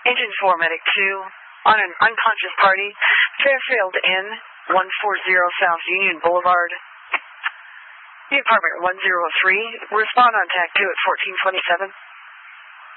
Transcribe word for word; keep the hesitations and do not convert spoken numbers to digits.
Engine four, Medic two, on an unconscious party, Fairfield Inn, one forty South Union Boulevard. The apartment one oh three, respond on tag two at fourteen twenty-seven.